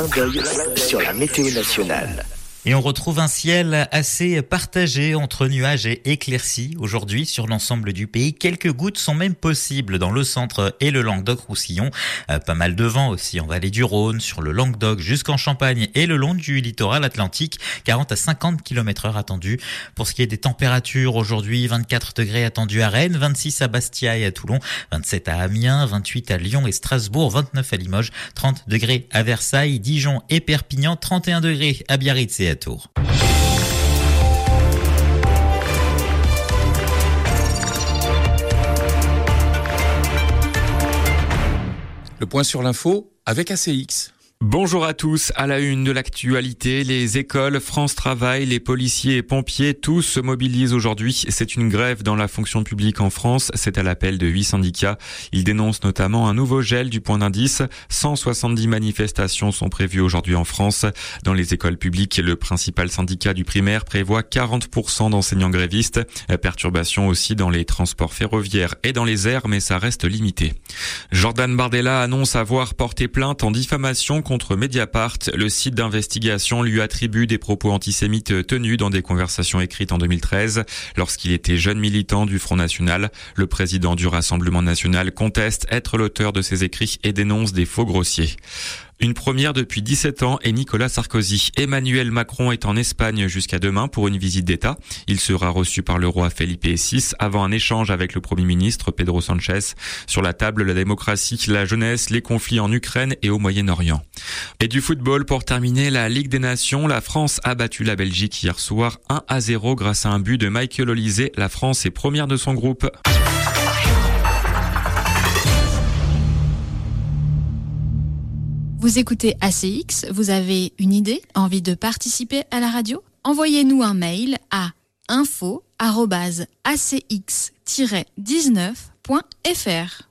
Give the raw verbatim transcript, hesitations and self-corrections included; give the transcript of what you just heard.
D'œil sur la météo nationale. Et on retrouve un ciel assez partagé entre nuages et éclaircies aujourd'hui sur l'ensemble du pays. Quelques gouttes sont même possibles dans le centre et le Languedoc-Roussillon. Euh, pas mal de vent aussi en vallée du Rhône, sur le Languedoc jusqu'en Champagne et le long du littoral atlantique. quarante à cinquante kilomètres heure attendus. Pour ce qui est des températures, aujourd'hui, vingt-quatre degrés attendus à Rennes, vingt-six à Bastia et à Toulon, vingt-sept à Amiens, vingt-huit à Lyon et Strasbourg, vingt-neuf à Limoges, trente degrés à Versailles, Dijon et Perpignan, trente et un degrés à Biarritz et à Tours. Le point sur l'info avec A C X. Bonjour à tous. À la une de l'actualité, les écoles, France Travail, les policiers et pompiers, tous se mobilisent aujourd'hui. C'est une grève dans la fonction publique en France. C'est à l'appel de huit syndicats. Ils dénoncent notamment un nouveau gel du point d'indice. cent soixante-dix manifestations sont prévues aujourd'hui en France. Dans les écoles publiques, le principal syndicat du primaire prévoit quarante pour cent d'enseignants grévistes. Perturbation aussi dans les transports ferroviaires et dans les airs, mais ça reste limité. Jordan Bardella annonce avoir porté plainte en diffamation contre Mediapart. Le site d'investigation lui attribue des propos antisémites tenus dans des conversations écrites en deux mille treize. Lorsqu'il était jeune militant du Front National, le président du Rassemblement National conteste être l'auteur de ces écrits et dénonce des faux grossiers. Une première depuis dix-sept ans est Nicolas Sarkozy. Emmanuel Macron est en Espagne jusqu'à demain pour une visite d'État. Il sera reçu par le roi Felipe six avant un échange avec le Premier ministre Pedro Sánchez. Sur la table, la démocratie, la jeunesse, les conflits en Ukraine et au Moyen-Orient. Et du football pour terminer, la Ligue des Nations. La France a battu la Belgique hier soir un à zéro grâce à un but de Michael Olise. La France est première de son groupe. Vous écoutez A C X, vous avez une idée, envie de participer à la radio ? Envoyez-nous un mail à info arobase a c x tiret dix-neuf point f r.